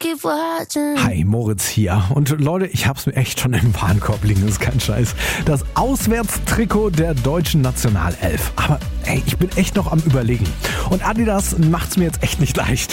keep watching. Hi, Moritz hier. Und Leute, ich hab's mir echt schon im Warenkorb liegen, das ist kein Scheiß. Das Auswärtstrikot der deutschen Nationalelf. Aber ey, ich bin echt noch am Überlegen. Und Adidas macht's mir jetzt echt nicht leicht.